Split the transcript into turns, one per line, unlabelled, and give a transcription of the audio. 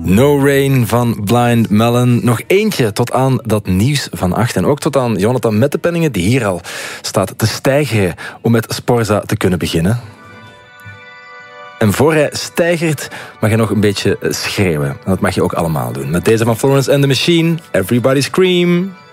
No Rain van Blind Melon. Nog eentje tot aan dat nieuws van 8. En ook tot aan Jonathan Mettepenningen, die hier al staat te stijgen om met Sporza te kunnen beginnen. En voor hij stijgert, mag hij nog een beetje schreeuwen. En dat mag je ook allemaal doen. Met deze van Florence and the Machine, Everybody Scream.